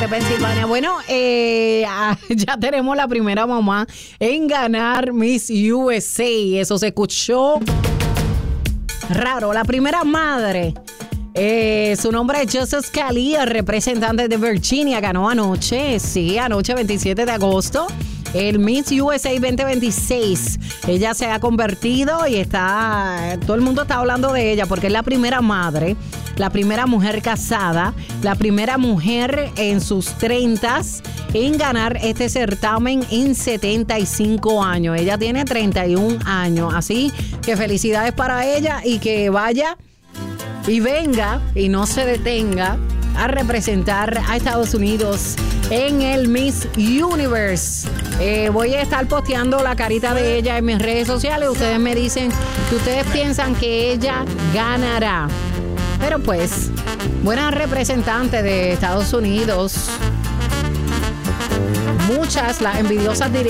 de Pensilvania. Bueno, ya tenemos la primera mamá en ganar Miss USA. Eso se escuchó raro. La primera madre, su nombre es Justice Scalia, representante de Virginia, ganó anoche, 27 de agosto. El Miss USA 2026. Ella se ha convertido y todo el mundo está hablando de ella porque es la primera madre, la primera mujer casada, la primera mujer en sus 30s en ganar este certamen en 75 años. Ella tiene 31 años, así que felicidades para ella y que vaya y venga y no se detenga a representar a Estados Unidos en el Miss Universe. Voy a estar posteando la carita de ella en mis redes sociales. Ustedes me dicen que ustedes piensan que ella ganará. Pero pues, buena representante de Estados Unidos. Muchas, las envidiosas dirían